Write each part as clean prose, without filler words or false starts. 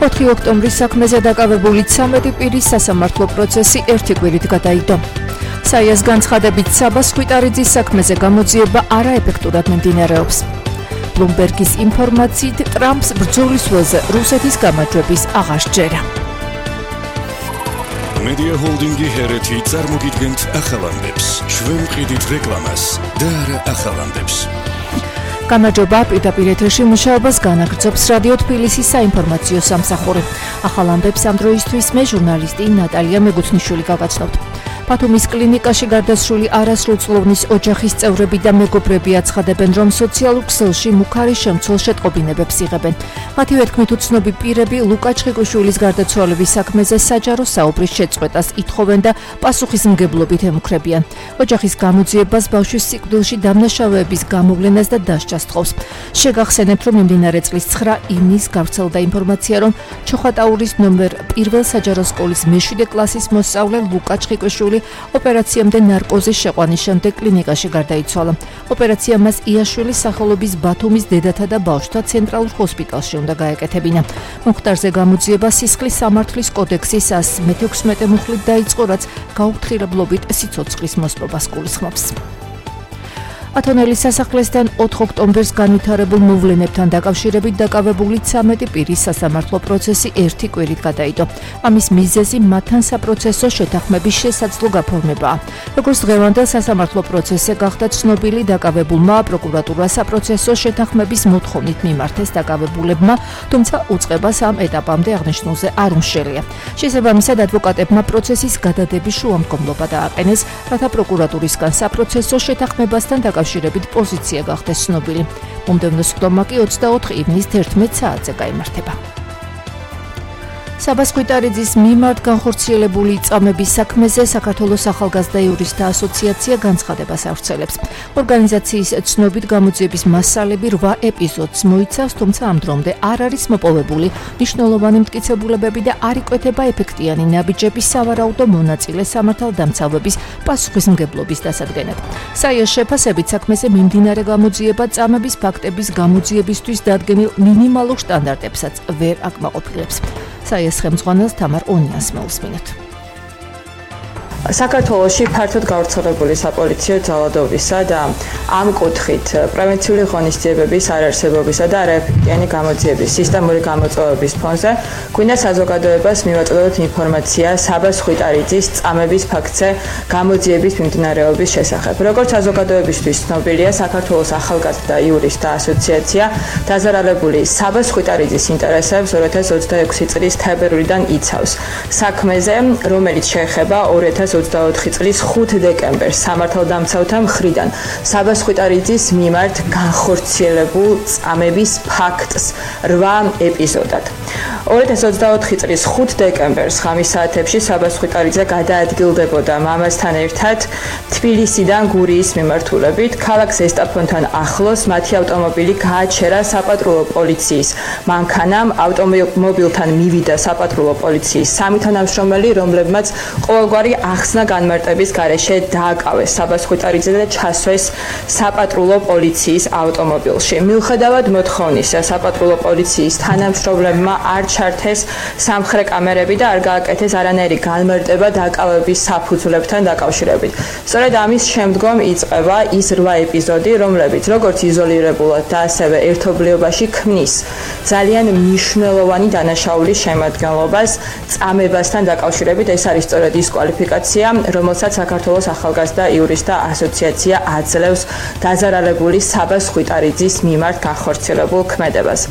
4 ოქტომბრის საქმეზე დაკავებული 13 პირის სასამართლო პროცესი ერთი კვირით გადაიდო. საიას განცხადებით საბას ხვიტარიძის საქმეზე გამოძიება არაეფექტურად მიმდინარეობს. ბლუმბერგის ინფორმაციით ტრამპს ბრძოლის ველზე რუსეთის გამარჯვების აღარ სჯერა. Media Holding-ი ჰერეთი წარმოგიდგენთ ახალამდებს, ჩვენ ვყიდით რეკლამას და არა ახალამდებს. გამარჯობა, პირდაპირ ეთერში მუშაობას განაგრძობს რადიო თბილისის საინფორმაციო სამსახური. ახალამდებს ამ დროისთვის მე ჟურნალისტი ნატალია მეგუთნიშვილი გავაცნობთ. ბათუმის კლინიკაში გარდაცვლილი არასრულწლოვნის ოჯახის წევრები და მეგობრები აცხადებენ, რომ სოციალურ ქსელში მუქარი შემცველ შეტყობინებებს იღებენ. მათივე თქმით, უცნობი პირები ლუკა ჩხიკვიშვილის გარდაცვალების საქმეზე საჯარო საუბრის შეწყვეტას ითხოვენ და პასუხისმგებლობით ემუქრებიან. ოჯახის გამოძიებას ბავშვის სიკვდილში დამნაშავეების გამოვლენას და დასჯას თხოვს. შეგახსენებთ, რომ მიმდინარე წლის 9 ივნისს გავრცელდა ინფორმაცია, რომ ჩოხატაურის ნომერ 1 საჯარო სკოლის მე-7 კლასის მოსწავლე ლუკა ჩხიკვიშვილი ოპერაციამდე ნარკოზის შეყვანის შემდეგ კლინიკაში გარდაიცვალა. ოპერაცია მას იაშვილის სახელობის ბათუმის დედათა და ბავშვთა ცენტრალურ ჰოსპიტალში უნდა გაეკეთებინა. მომხდარზე გამოძიება სისხლის სამართლის კოდექსის 116 მუხლით დაიწყო, რაც გაუფრთხილებლობით სიცოცხლის მოსპობას გულისხმობს. ათონელის სასახლესთან 4 ოქტომბერს განვითარებულ მოვლენებთან დაკავშირებით დაკავებული 13 პირის სასამართლო პროცესი ერთი კვირით გადაიდო. ამის მიზეზი მათთან საპროცესო შეთანხმების შესაძლო გაფორმებაა. როგორც დღევანდელ სასამართლო პროცესზე გახდა ცნობილი, დაკავებულმა პროკურატურა საპროცესო შეთანხმების მოთხოვნით მიმართეს დაკავებულებმა, თუმცა უწყებას ამ ეტაპამდე აღნიშნულზე არ უშელია. შესაბამისად, ადვოკატებმა პროცესის გადადების შუამდგომლობა დააყენეს, რათა პროკურატურისგან საპროცესო შეთანხმებასთან დაკავშირებით პოზიცია გახდეს ცნობილი. მომდევნო სხდომა კი 24 ივნის 11 საათზე გაიმართება. საბას ხვიტარიძის მიმართ განხორციელებული წამების საქმეზე საქართველოს ახალგაზრდა იურისტთა ასოციაცია განცხადებას ავრცელებს. ორგანიზაციის ცნობით გამოძიების მასალები 8 ეპიზოდს მოიცავს, თუმცა ამ დრომდე არ არის მოპოვებული მნიშვნელოვანი მტკიცებულებები და არ იკვეთება ეფექტიანი ნაბიჯების სავარაუდო მონაწილე სამართალდამცავების პასუხისმგებლობის დასადგენად. საიას შეფასებით საქმეზე მიმდინარე გამოძიება წამების ფაქტების გამოძიებისთვის დადგენილ მინიმალურ სტანდარტებსაც ვერ აკმაყოფილებს. საიას ხელმძღვანელს თამარ ონიანს მოусმინოთ. საქართველოში ფართოდ გავრცელებული საპოლიციო ძალადობისა და ამ კუთხით პრევენციული ღონისძიებების არარსებობისა და არაეფექტიანი გამოძიების სისტემური გამოწვევების ფონზე გვინდა საზოგადოებას მივაწოდოთ ინფორმაცია საბას ხვიტარიძის წამების ფაქტზე გამოძიების მიმდინარეობის შესახებ. როგორც საზოგადოებისთვის ცნობილია, საქართველოს ახალგაზრდა იურისტთა ასოციაცია დაზარალებული საბას ხვიტარიძის ინტერესებს 2026 წლის თებერვლიდან იცავს. საქმეზე, რომელიც შეეხება 2024 წლის 5 დეკემბერს სამართალდამცავთა მხრიდან საბას ხვიტარიძის მიმართ განხორციელებულ წამების ფაქტს 8 ეპიზოდად. 2024 წლის 5 დეკემბერს ღამის საათებში საბას ხვიტარიძე გადაადგილდებოდა მამასთან ერთად თბილისიდან გურიის მიმართულებით. ქალაქ ზესტაფონთან ახლოს მათი ავტომობილი გააჩერა საპატრულო პოლიციის მანქანამ. ავტომობილთან მივიდა საპატრულო პოლიციის 3 თანამშრომელი, რომლებმაც ყოველგვარი ახსნა განმარტების გარეშე დააკავეს საბას ხვიტარიძე და ჩასვეს საპატრულო პოლიციის ავტომობილში. მიუხედავად მოთხოვნისა, საპატრულო პოლიციის თანამშრომლებმა არ ჩართეს სამხრე კამერები და არ გააკეთეს არანაირი განმარტება დაკავების საფუძვლებთან დაკავშირებით. სწორედ ამის შემდგომ იწყება ის 8 ეპიზოდი, რომლებიც როგორც იზოლირებულად და ასევე ერთობლიობაში ქმნის ძალიან მნიშვნელოვანი დანაშაულის შემადგენლობას წამებასთან დაკავშირებით. ეს არის სწორედ ის კვალიფიკაცია, რომელსაც საქართველოს ახალგაზრდა იურისტთა ასოციაცია აძლევს დაზარალებული საბას ხვიტარიძის მიმართ განხორციელებულ ქმედებას.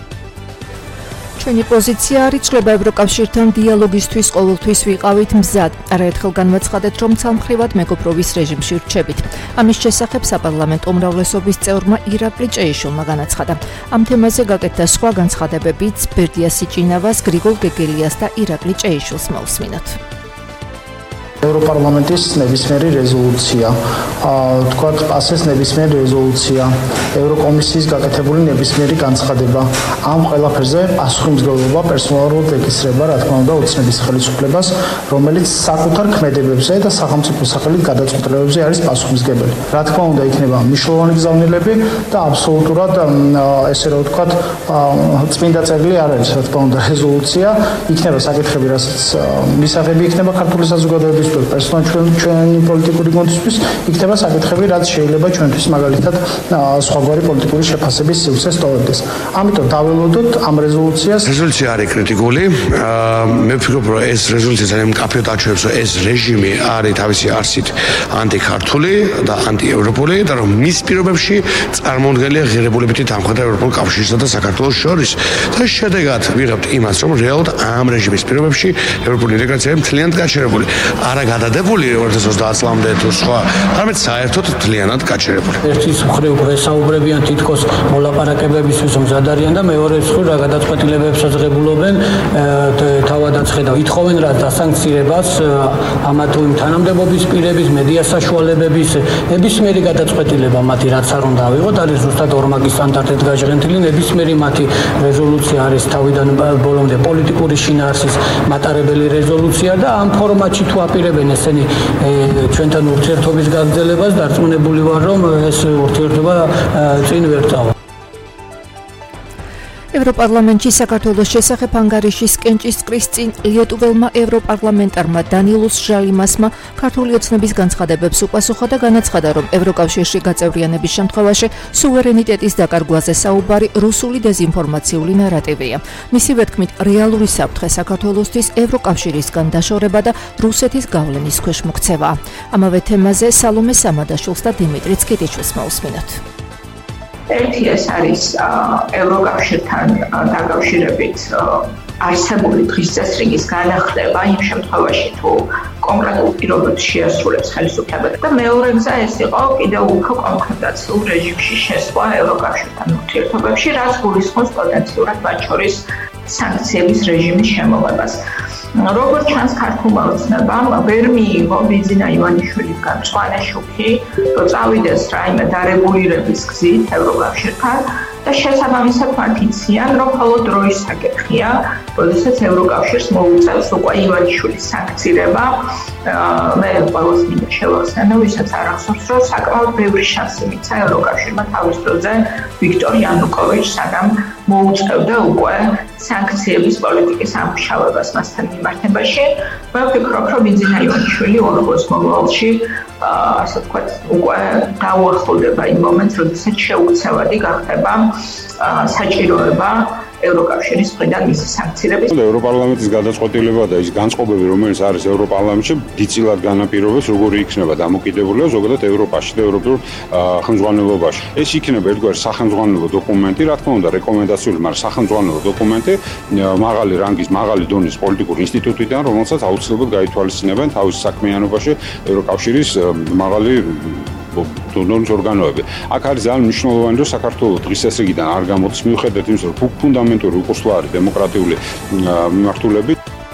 ჩვენი პოზიცია არის ცვლილება ევროკავშირთან დიალოგისთვის ყოველთვის ვიყავით მზად. არაერთხელ განვაცხადეთ, რომ ცალმხრივად მეგობრობის რეჟიმში ვრჩებით. ამის შესახებ საპარლამენტო უმრავლესობის წევრმა ირაკლი ჭეიშვილმა განაცხადა. ამ თემაზე გაკეთდა სხვა განცხადებებიც ბერდია სიჭინავას, გრიგოლ გეგელიას და ირაკლი ჭეიშვილს მოусმინოთ. ევროპარლამენტის ნებისმიერი რეზოლუცია, თქვათ პასეს ნებისმიერი რეზოლუცია, ევროკომისიის გაკეთებული ნებისმიერი განცხადება, ამ ყველაფერზე პასუხისმგებლობა პერსონალურად ეკისრება, რა თქმა უნდა, ოცნების ხელისუფლებას, რომელიც საკუთარ ქმედებებზე და სახელმწიფო სახელით გადაწყვეტილებებზე არის პასუხისმგებელი. რა თქმა უნდა, იქნება მნიშვნელოვანი გზავნილები და აბსოლუტურად ესე რომ ვთქვათ, წმინდა წერილი არ არის, რა თქმა უნდა, რეზოლუცია, იქნება საკითხები, რასაც მისაღები იქნება ქართული საზოგადოების ჩვენი პოლიტიკური გონისთვის, იქნება საკითხები, რაც შეიძლება ჩვენთვის მაგალითად სხვაგვარი პოლიტიკური შეფასების სივრცეს ტოვებდეს. ამიტომ დაველოდოთ ამ რეზოლუციას. რეზოლუცია არის კრიტიკული. მე ვფიქრობ, რომ ეს რეზოლუცია ძალიან მკაფიოდ აჩვენებს, რომ ეს რეჟიმი არის თავისი არსით ანტიქართული და ანტიევროპული და რომ მის პირობებში წარმოუდგენელია ღირებულებითი დამხვედა ევროპულ კავშირსა და საქართველოს შორის და შედეგად ვიღებთ იმას, რომ რეალურად ამ რეჟიმის პირობებში ევროპული ინტეგრაცია მთლიანად გაჩერებული. არა გადადებული 2030 წლამდე თუ სხვა, არამედ საერთოდ მთლიანად გაჩერებული. ერთის მხრივ ესაუბრებიან თითქოს მოლაპარაკებებისთვის მზად არიან და მეორეს მხრივ რა გადაწყვეტილებებს აღებულობენ, თავადაც ხედავ ითხოვენ რა დასანქცირებას ამა თუ იმ თანამდებობის პირების, მედიას საშუალებების ნებისმიერი გადაწყვეტილება მათი რაც არ უნდა ავიღოთ, არის ზუსტად ორმაგი სტანდარტით გაჟღენთილი, ნებისმიერი მათი რეზოლუცია არის თავიდან ბოლომდე პოლიტიკური შინაარსის მატარებელი რეზოლუცია და ამ ფორმატში თუ აპირებენ ესენი ჩვენთან ურთიერთობის გაგრძელებას, დარწმუნებული ვარ, რომ ეს ურთიერთობა წინ ვერ წავა. ევროპარლამენტში საქართველოს შესახებ ანგარიშის კენჭისყრის წინ ლიეტუველმა ევროპარლამენტარმა დანილუს ჟალიმასმა ქართული ოცნების განცხადებებს უპასუხა და განაცხადა, რომ ევროკავშირში გაწევრიანების შემთხვევაში სუვერენიტეტის დაკარგვაზე საუბარი რუსული დეზინფორმაციული ნარატივია. მისივე თქმით, რეალური საფრთხე საქართველოსთვის ევროკავშირისგან დაშორება და რუსეთის გავლენის ქვეშ მოქცევაა. ამავე თემაზე სალომე სამადაშვილს და დიმიტრი ცკიტიჩვილს მოусმინოთ. ერთი ეს არის ევროკავშირთან დაკავშირებით არსებული დღის წესრიგის განახლება იმ შემთხვევაში თუ კონკრეტულ პირობებს შეასრულებს ხელისუფლება და მეორე გზა ეს იყო კიდევ უფრო კონფრონტაციულ რეჟიმში შესვლა ევროკავშირთან ურთიერთობებში, რაც გულისხმობს პოტენციურად მათ შორის სანქციების რეჟიმის შემოღებას. როგორც ჩანს ქართულმა ოცნებამ ვერ მიიღო ბიძინა ივანიშვილისგან მწვანე შუქი, რომ წავიდეს რაიმე დარეგულირების გზით ევროკავშირთან და შესაბამისად მათ იციან, რომ მხოლოდ დროის საკითხია, როდესაც ევროკავშირს მოუწევს უკვე ივანიშვილის სანქცირება. მე ყველას მინდა შევახსენო, ვისაც არ ახსოვს, რომ საკმაოდ ბევრი შანსი მიცა ევროკავშირმა თავის დროზე ვიქტორ იანუკოვიჩს, სანამ მოუწევდა უკვე სანქციების პოლიტიკის ამუშავებას მასთან მიმართებაში. მე ვფიქრობ, რომ ბიძინა ივანიშვილი ორგოს მომავალში ასე ვთქვათ, უკვე დაუახლოვდება იმ მომენტს, როდესაც შეუცევადი გახდება საჭიროება ევროკავშირის მხრიდან მისი სანქცირების. ევროპარლამენტის გადაწყვეტილება და ის განწყობები, რომელიც არის ევროპარლამენტში, დიდწილად განაპირობებს, როგორი იქნება დამოკიდებულება ზოგადად ევროპაში და ევროპულ ხელმძღვანელობაში. ეს იქნება ერთგვარი სახელმძღვანელო დოკუმენტი, რა თქმა უნდა, რეკომენდაციული, მაგრამ სახელმძღვანელო დოკუმენტი მაღალი რანგის, მაღალი დონის პოლიტიკური ინსტიტუტიდან, რომელსაც აუცილებლად გაითვალისწინებენ თავის საქმიანობაში ევროკავშირის მაღალი დონორის ორგანოები. აქ არის ძალიან მნიშვნელოვანი, რომ საქართველოს დღის წესრიგიდან არ გამოდის მიუხედავად იმისა, რომ ფუნდამენტური უყურსლა არის დემოკრატიული მიმართულებით.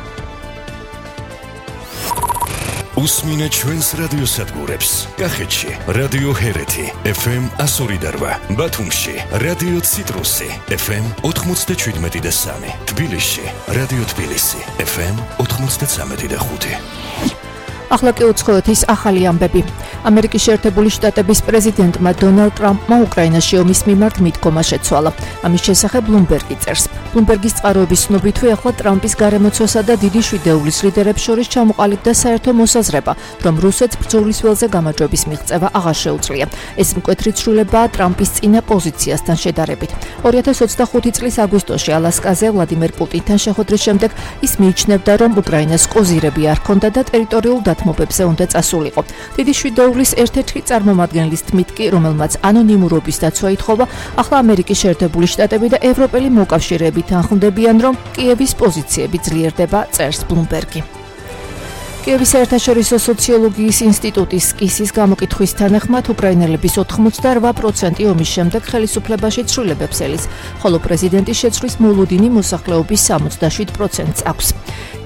უსმინეთ ჩვენს რადიოსადგურებს. კახეთში რადიო ჰერეთი FM 102.8, ბათუმში რადიო ციტრუსი FM 97.3, თბილისში რადიო თბილისი FM 93.5. ახლა კი უცხოეთის ახალი ამბები. ამერიკის შეერთებული შტატების პრეზიდენტმა დონალდ ტრამპმა უკრაინაში ომის მიმართ მიდგომა შეცვალა. ამის შესახებ ბლუმბერგი წერს. ბლუმბერგის წყაროების ცნობითვე ახლა ტრამპის გარემოცვასა და დიდი შვიდეულის ლიდერებს შორის ჩამოყალიბდა საერთო მოსაზრება, რომ რუსეთს ბრძოლის ველზე გამარჯვების მიღწევა აღარ შეუძლია. ეს მკვეთრი ცვლილებაა ტრამპის წინა პოზიციასთან შედარებით. 2025 წლის აგვისტოში ალასკაზე ვლადიმერ პუტინთან შეხვედრის შემდეგ ის მიიჩნევდა, რომ უკრაინას კოზირები არ ჰქონდა და ტერიტორიულ დათმობებზე უნდა წასულიყო. დიდი შვიდეულის ერთ-ერთი წარმომადგენლის თქმით კი, რომელმაც ანონიმურობის დაცვა ითხოვა, ახლა ამერიკის შეერთებული შტატები და ევროპელი მოკავშირეები თანხმდებიან, რომ კიევის პოზიციები ძლიერდება, წერს ბლუმბერგი. კიევის საერთაშორისო სოციოლოგიის ინსტიტუტის სკისის გამოკითხვის თანახმად უკრაინელების 88% ომის შემდეგ ხელისუფლებაში ცვლილებებს ელის, ხოლო პრეზიდენტის შეცვლის მოლოდინი მოსახლეობის 67%-ს აქვს.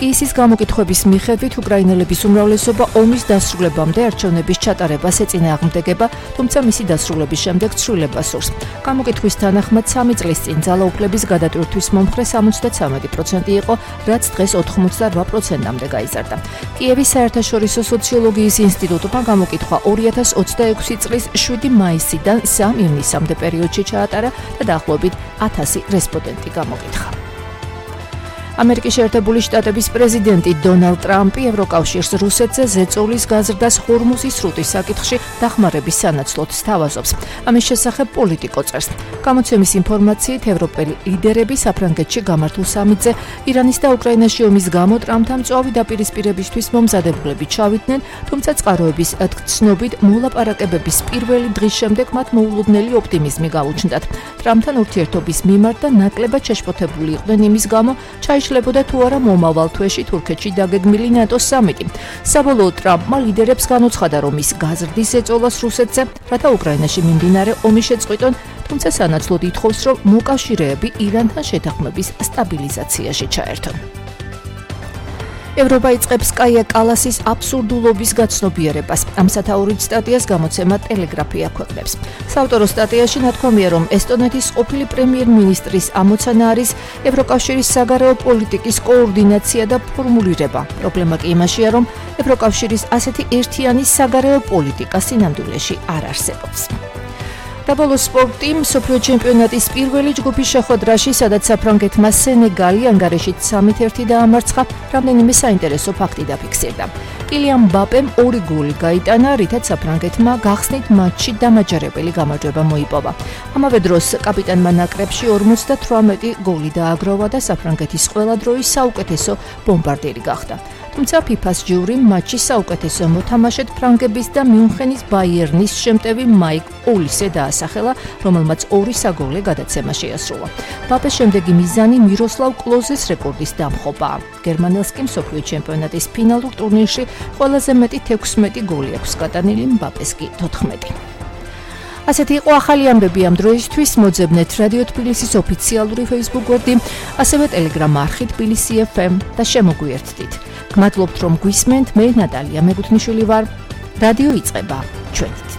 კიისის გამოკითხვების მიხედვით უკრაინელების უმრავლესობა ომის დასრულებამდე არჩევნების ჩატარებას ეწინააღმდეგება, თუმცა მისი დასრულების შემდეგ ცვლილებას სურს. გამოკითხვის თანახმად 3 წლის წინ ძალაუფლების გადატვირთვის მომხრე 73% იყო, რაც დღეს 88%-მდე გაიზარდა. კიევის საერთაშორისო სოციოლოგიის ინსტიტუტმა გამოკითხვა 2026 წლის 7 მაისიდან 3 ივნისამდე პერიოდში ჩაატარა და დაახლოებით 1000 რესპონდენტი გამოკითხა. ამერიკის შეერთებული შტატების პრეზიდენტი დონალდ ტრამპი ევროკავშირს რუსეთზე ზეწოლის გაზრდას ჰორმუზის სრუტის საკითხში დახმარების სანაცვლოდ სთავაზობს. ამის შესახებ პოლიტიკო წერს. გამოცემის ინფორმაციით ევროპელი ლიდერები საფრანგეთში გამართულ სამიტზე ირანის და უკრაინაში ომის გამო ტრამპთან მწვავი დაპირისპირებისთვის მომზადებულები ჩავიდნენ, თუმცა წყაროების ცნობით მოლაპარაკებების პირველი დღის შემდეგ მათ მოულოდნელი ოპტიმიზმი გაუჩნდათ. ტრამპთან ურთიერთობის მიმართ და ნაკლებად შეშფოთებული იყვნენ იმის გამო, შეიძლება თუ არა მომავალ თვეში თურქეთში დაგეგმილი ნატოს სამიტი. საბოლოოდ ტრამპმა ლიდერებს განუცხადა, რომ ის გაზრდის ეწოლას რუსეთზე, რათა უკრაინაში მიმდინარე ომი შეწყვიტონ, თუმცა სანაცვლოდ ითხოვს, რომ მოკავშირეები ირანთან შეთანხმების სტაბილიზაციაში ჩაერთონ. ევროპა იწყებს კაია კალასის აბსურდულობის გაცნობიერებას. ამ სათაურით სტატიას გამოცემა ტელეგრაფი აქვეყნებს. საავტორო სტატიაში ნათქვამია, რომ ესტონეთის ყოფილი პრემიერ-მინისტრის ამოცანა არის ევროკავშირის საგარეო პოლიტიკის კოორდინაცია და ფორმულირება. პრობლემა კი იმაშია, რომ ევროკავშირის ასეთი ერთიანი საგარეო პოლიტიკა სინამდვილეში არ არსებობს. დაბოლო სპორტი მსოფლიო ჩემპიონატის პირველი ჯგუფის შეხვედრაში, სადაც საფრანგეთმა სენეგალი ანგარიშით 3-1 დაამარცხა, რამდენიმე საინტერესო ფაქტი დაფიქსირდა. კილიან მბაპემ 2 გოლი გაიტანა, რითაც საფრანგეთმა გახსნით მატჩში დამაჯერებელი გამარჯვება მოიპოვა. ამავე დროს კაპიტანმა ნაკრებში 58 გოლი დააგროვა და საფრანგეთის ყველა დროის საუკეთესო ბომბარდირი გახდა. თუმცა FIFA-ს ჯიურიმ მატჩის საუკეთესო მოთამაშედ ფრანგების და მიუნხენის ბაიერნის შემტევი მაიკ ოლისე დაასახელა, რომელმაც 2 საგოლე გადაცემა შეასრულა. მბაპეს შემდეგი მიზანი მიროსლავ კლოზეს რეკორდის დამხობაა. გერმანელს კი მსოფლიო ჩემპიონატის ფინალურ ტურნირში ყველაზე მეტი 16 გოლი აქვს გატანილი, მბაპეს კი 14. ასეთი იყო ახალი ამბები ამ დროისთვის. მოძებნეთ რადიო თბილისის ოფიციალური Facebook გვერდი, ასევე Telegram არხი თბილისი FM და შემოგვიერთდით. გმადლობთ, რომ გვისმენთ. მე ნატალია მეგუთნიშვილი ვარ. რადიო იწყება ჩვენით.